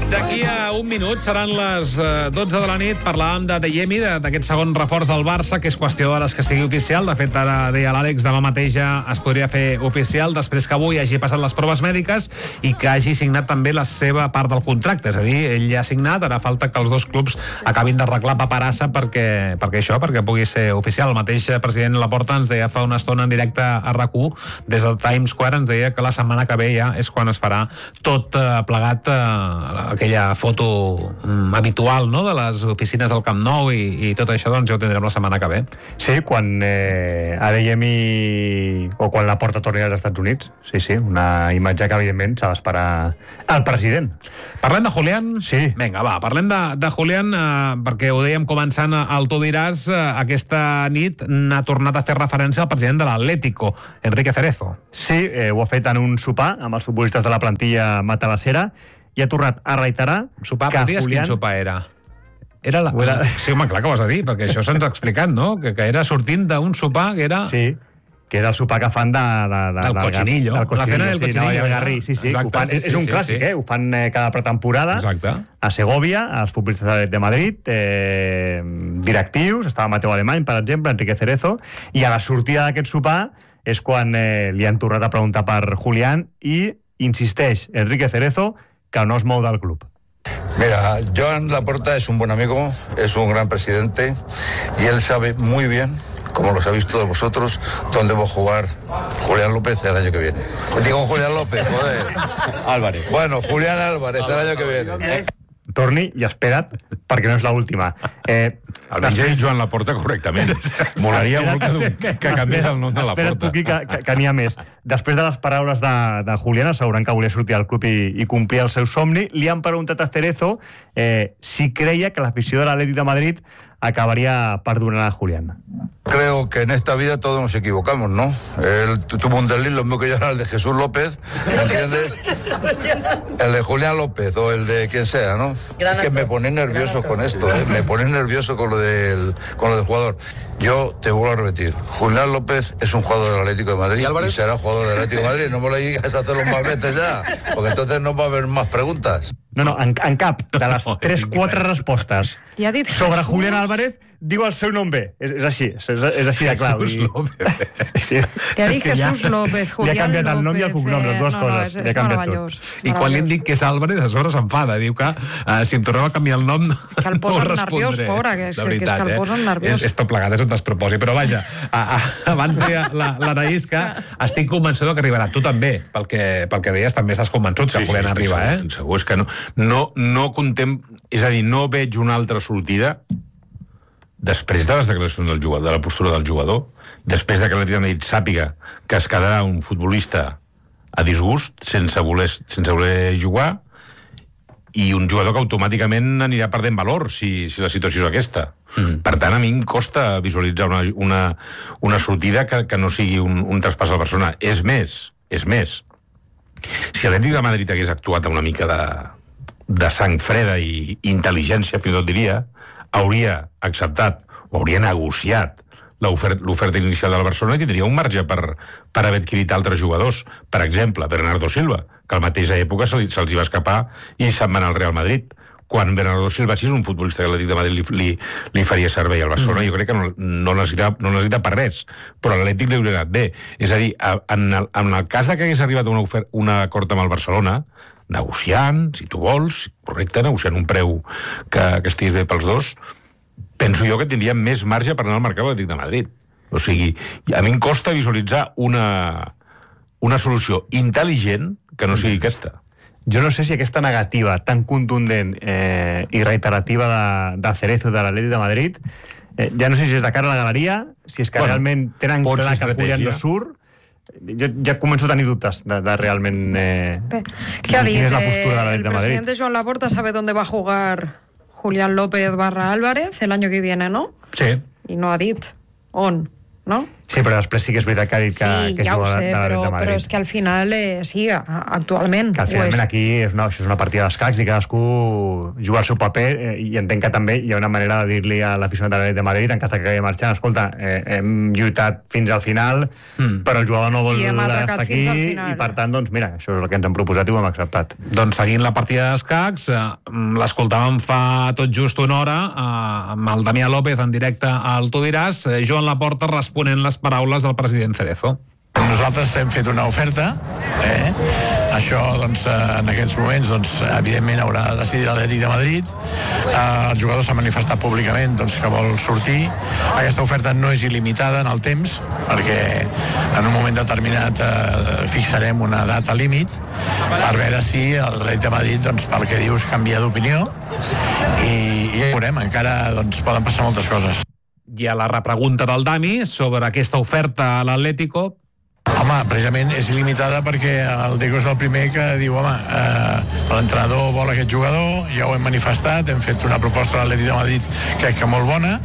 D'aquí a un minut seran les 12 de la nit. Parlàvem de Yemi, d'aquest segon reforç del Barça, que és qüestió d'hores que sigui oficial. De fet, ara deia l'Àlex, demà mateix ja es podria fer oficial, després que avui hagi passat les proves mèdiques i que hagi signat també la seva part del contracte. És a dir, ell ja ha signat, ara falta que els dos clubs acabin d'arreglar paperassa perquè pugui ser oficial. El mateix president Laporta ens deia fa una estona en directe a RAC1, des del Times Square, ens deia que la setmana que ve ja és quan es farà tot plegat, aquella foto habitual, no?, de les oficines del Camp Nou i tot això, doncs ja ho tindrem la setmana que ve. Sí, quan Adeyemi o quan Laporta torni als Estats Units. Sí, una imatge que evidentment s'ha d'esperar al president. Parlem de Julián? Sí. Vinga, va, parlem de Julián, perquè ho dèiem començant al Tu diràs, aquesta nit n'ha tornat a fer referència al president de l'Atlético, Enrique Cerezo. Sí, ho ha fet en un sopar amb els futbolistes de la plantilla matalassera i ha tornat a reiterar sopar, que Julián... Quin sopar era? Sí, home, clar que ho has de dir, perquè això se'ns ha explicat, no? Que era sortint d'un sopar que era... Sí, que era el sopar que fan del cochinillo. La cena del cochinillo. No, Garrí, sí. Exacte, és un clàssic, ho fan cada pretemporada. Exacte. A Segovia, als futbolistes de Madrid, directius, estava Mateu Alemany, per exemple, Enrique Cerezo, i a la sortida d'aquest sopar és quan li han tornat a preguntar per Julián i insisteix Enrique Cerezo que no es mou del club. Mira, Joan Laporta es un buen amigo, es un gran presidente y él sabe muy bien, como lo sabéis todos vosotros, dónde va a jugar Julián López el año que viene. Digo Julián López, joder. Álvarez. Bueno, Julián Álvarez el año que viene. Torni i espera't, perquè no és l'última. Almenys Joan Laporta correctament. Molaria molt que canviés el nom de Laporta. Espera't, Puqui, que n'hi ha més. Després de les paraules de Julián, assegurant que volia sortir al club i complir el seu somni, li han preguntat a Cerezo si creia que l'afició de l'Atlètic de Madrid acabaría perdonant a Julián. Creo que en esta vida todos nos equivocamos, ¿no? Él tuvo un desliz, lo mismo que yo era el de Jesús López, ¿me entiendes? El de Julián López o el de quien sea, ¿no? Que me pone nervioso con esto, me pone nervioso con lo del jugador. Yo te vuelvo a repetir, Julián López es un jugador del Atlético de Madrid y será jugador del Atlético de Madrid. No me lo digas a hacerlo más veces ya, porque entonces no va a haver más preguntas. No, en cap de les 3-4 respostes sobre Julián Álvarez diu el seu nom bé. És així de clar. Jesús López. Que ha dit Jesús López, Julián López. Li ha canviat el nom i el cognom, les dues coses. És meravellós. I quan li han dit que és Álvarez, a sobre s'enfada. Diu que si em tornava a canviar el nom que el posen nerviós, pobre, que és que el posen nerviós. És tot plegat, és un despropòsit. Però vaja, abans deia l'Anaïs que estic convençuda que arribarà. Tu també, pel que deies, també estàs convençut que Julián arriba, eh? Segur, és que no contem... És a dir, no veig una altra sortida després de les declaracions del jugador, de la postura del jugador, després de que l'Atlètic de Madrid sàpiga que es quedarà un futbolista a disgust, sense voler jugar, i un jugador que automàticament anirà perdent valor si la situació és aquesta. Per tant, a mi em costa visualitzar una sortida que no sigui un traspàs al Barcelona. És més, si l'Atlètic de Madrid hagués actuat amb una mica de sang freda i intel·ligència, fins i tot diria, hauria acceptat o hauria negociat l'oferta inicial del Barcelona i tindria un marge per haver adquirit altres jugadors. Per exemple, Bernardo Silva, que a la mateixa època se'ls hi va escapar i se'n va anar al Real Madrid. Quan Bernardo Silva, si és un futbolista que l'Atlètic de Madrid li faria servei al Barcelona, jo crec que no necessita per res, però a l'Atlètic li hauria anat bé. És a dir, en el cas que hagués arribat a un acord amb el Barcelona, negociant, si tu vols, correcte, negociant un preu que estigués bé pels dos, penso jo que tindria més marge per anar al mercat de l'Atlètic de Madrid. O sigui, a mi em costa visualitzar una solució intel·ligent que no sigui aquesta. Jo no sé si aquesta negativa tan contundent i reiterativa de Cerezo de l'Atlètic de Madrid, ja no sé si és de cara a la galeria, si és que realment tenen clar que Julián no surt. Jo ja començo a tenir dubtes de realment ¿Qué ha dicho? Quina és la postura de l'Atlètic de Madrid. El presidente Joan Laporta sabe dónde va a jugar Julián López / Álvarez el año que viene, ¿no? Sí. Y no ha dit on, ¿no? Sí, però després sí que és veritat que ha dit que ja ho juga sé, de Madrid. però és que al final, sí, actualment. Que finalment aquí això és una partida d'escacs i cadascú juga el seu paper i entenc que també hi ha una manera de dir-li a l'aficionat de l'Atlètic de Madrid en cas que acabi marxant, escolta, hem lluitat fins al final, però el jugador no vol estar aquí i per tant, doncs mira, això és el que ens han proposat i ho hem acceptat. Doncs seguint la partida d'escacs, l'escoltàvem fa tot just una hora amb el Damià López en directe al Tu diràs, Joan Laporta responent les paraules del president Cerezo. Nosaltres hem fet una oferta, això doncs, en aquests moments doncs, evidentment haurà de decidir l'Atlètic de Madrid. El jugador s'ha manifestat públicament doncs, que vol sortir. Aquesta oferta no és il·limitada en el temps, perquè en un moment determinat fixarem una data límit per veure si l'Atlètic de Madrid, doncs, pel que dius, canvia d'opinió i ja veurem, encara doncs, poden passar moltes coses. I a la repregunta del Dami sobre aquesta oferta a l'Atlético. Home, precisament és il·limitada perquè el Deco és el primer que diu l'entrenador vol aquest jugador, ja ho hem manifestat, hem fet una proposta a l'Atlètic de Madrid crec que molt bona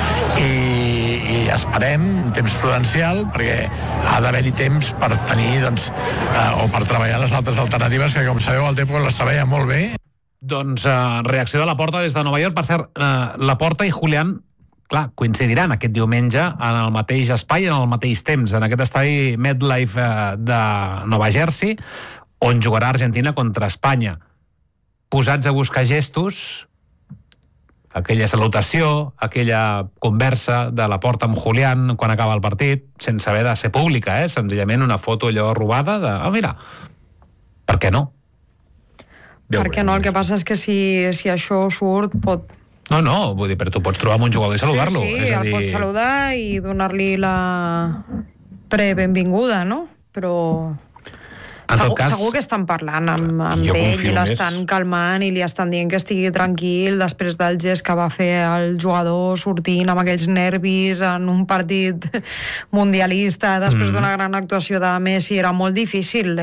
i esperem un temps prudencial perquè ha d'haver-hi temps per tenir doncs, o per treballar les altres alternatives que com sabeu el Deco les treballa molt bé. Doncs reacció de Laporta des de Nova York. Per cert, Laporta i Julián coincidiran aquest diumenge en el mateix espai, en el mateix temps, en aquest estadi MetLife de Nova Jersey, on jugarà Argentina contra Espanya. Posats a buscar gestos, aquella salutació, aquella conversa de Laporta amb Julián quan acaba el partit, sense haver de ser pública, senzillament una foto allò robada de, mira, per què no? Per què no? El que passa és que si això surt pot... No, vull dir, però tu pots trobar amb un jugador i saludar-lo. Sí, el pots saludar i donar-li la benvinguda, no? Però segur que estan parlant amb ell i l'estan calmant i li estan dient que estigui tranquil després del gest que va fer el jugador sortint amb aquells nervis en un partit mundialista després d'una gran actuació de Messi. Era molt difícil,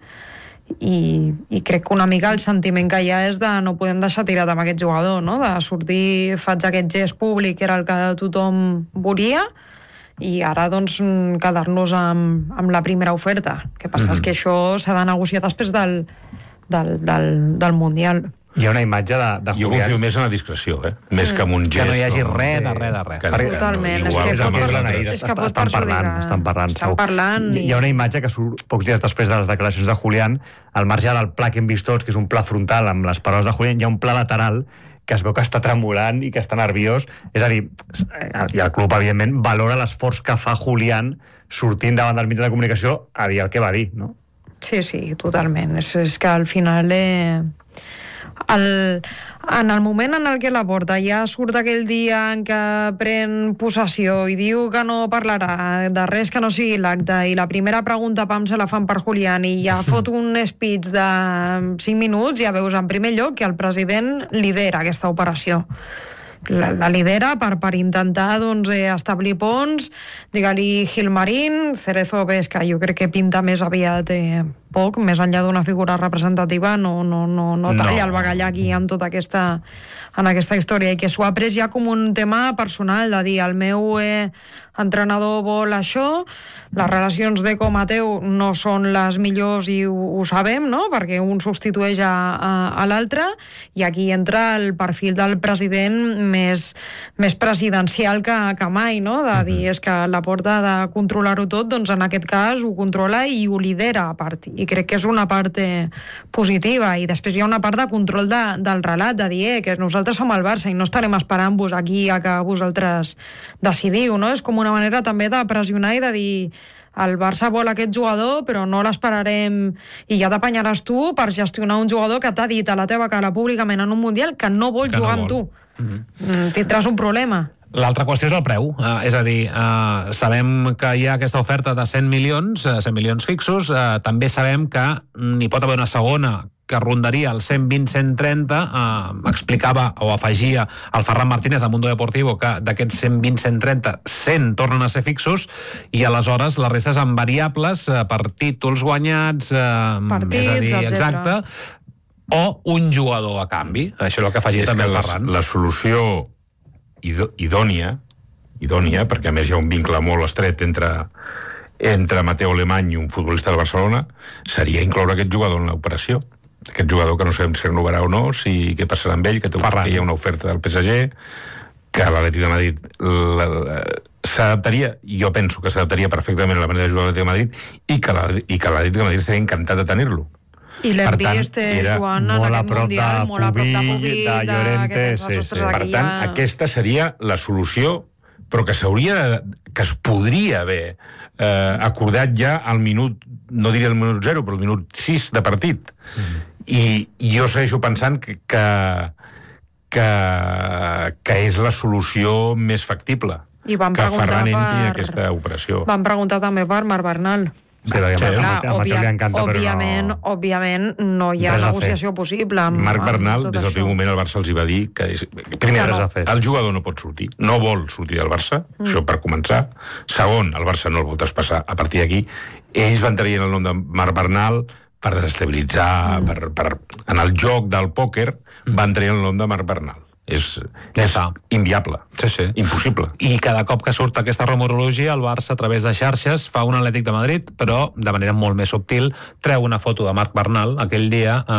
i crec que una mica el sentiment que hi ha és de no podem deixar tirat amb aquest jugador, no? De sortir, faig aquest gest públic que era el que tothom volia i ara doncs quedar-nos amb la primera oferta. El que passa és que això s'ha de negociar després del Mundial. Hi ha una imatge de Julián. Jo confio més en la discreció, més que en un gest. Que no hi hagi res de res. Totalment. És que pot perjudicar. Estan parlant. Hi ha una imatge que surt pocs dies després de les declaracions de Julián, al marge del pla que hem vist tots, que és un pla frontal amb les paraules de Julián, hi ha un pla lateral que es veu que està tremolant i que està nerviós. És a dir, i el club, evidentment, valora l'esforç que fa Julián sortint davant del mitjà de comunicació a dir el que va dir, no? Sí, totalment. És que al final... en el moment en el que Laporta ja surt aquell dia en què pren possessió i diu que no parlarà de res que no sigui l'acte i la primera pregunta se la fan per Julián i ja fot un speech de 5 minuts, ja veus en primer lloc que el president lidera aquesta operació. La lidera per intentar establir ponts, digue-li Gilmarín, Cerezo ves que jo crec que pinta més aviat poc, més enllà d'una figura representativa, no talla el bagallà aquí en tota aquesta història, i que s'ho ha pres ja com un tema personal, de dir, el meu entrenador vol això, les relacions de Mateu no són les millors i ho sabem, no? Perquè un substitueix a l'altre, i aquí entra el perfil del president més presidencial que mai, no? De dir, és que Laporta de controlar-ho tot, doncs en aquest cas ho controla i ho lidera a part, i crec que és una part positiva, i després hi ha una part de control del relat, de dir, que nosaltres som el Barça i no estarem esperant-vos aquí a que vosaltres decidiu, no? És com una manera també de pressionar i de dir, el Barça vol aquest jugador però no l'esperarem i ja t'apanyaràs tu per gestionar un jugador que t'ha dit a la teva cara públicament en un Mundial que no vol jugar amb tu. Tindràs un problema. L'altra qüestió és el preu, és a dir, sabem que hi ha aquesta oferta de 100 milions fixos, també sabem que n'hi pot haver una segona que rondaria el 120-130, explicava o afegia el Ferran Martínez a Mundo Deportivo que d'aquests 120-130, 100 tornen a ser fixos i aleshores la resta en variables per títols guanyats, partits, és a dir, etc. exacte, o un jugador a canvi. Això és el que afegia també el Ferran. La solució idònia idònia, perquè a més hi ha un vincle molt estret entre Mateu Alemany i un futbolista del Barcelona, seria incloure aquest jugador en l'operació. Aquest jugador que no sabem si renovarà o no, què passarà amb ell, que hi ha una oferta del PSG, que l'Atlètic de Madrid s'adaptaria, jo penso que s'adaptaria perfectament a la manera de jugar l'Atlètic de Madrid i que l'Atlètic de Madrid estaria encantat de tenir-lo. I l'Empí jugant en aquest Mundial, molt a prop de Pubi, de Llorente, Per tant, aquesta seria la solució, però que es podria haver acordat ja al minut, no diria el minut 0, però el minut 6 de partit. I jo segueixo pensant que és la solució més factible, que Ferran entri en aquesta operació. Van preguntar també per Marc Bernal. Sí, òbviament no hi ha negociació possible. Marc Bernal, des del primer moment el Barça els hi va dir que primer, el jugador no pot sortir, no vol sortir del Barça, això per començar. Segon, el Barça no el vol traspassar. A partir d'aquí, ells van tenir el nom de Marc Bernal per desestabilitzar, en el joc del pòquer van tenir el nom de Marc Bernal. És inviable, impossible. I cada cop que surt aquesta rumorologia, el Barça, a través de xarxes, fa un Atlètic de Madrid, però de manera molt més subtil, treu una foto de Marc Bernal aquell dia